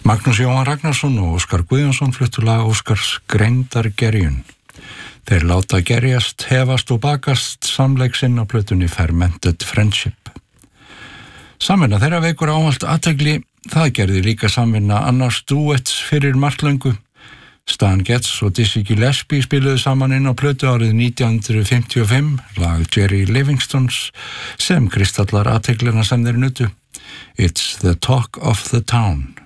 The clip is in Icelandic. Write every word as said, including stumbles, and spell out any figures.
Magnús Jóhann Ragnarsson og Óskar Guðjónsson fluttu lag Óskars Greindargerjun. Þeir láta gerjast, hefast og bakast samleik sinn á plötunni Fermented Friendship. Samvinna þeirra veikur ávallt athygli, það gerði líka samvinna annars duets fyrir margt löngu. Stan Getz og Dizzy Gillespie spiluðu saman inn á plötu árið nítján hundruð fimmtíu og fimm, lag Jerry Livingstons, sem kristallar athyglina sem þeir nutu. It's the talk of the town.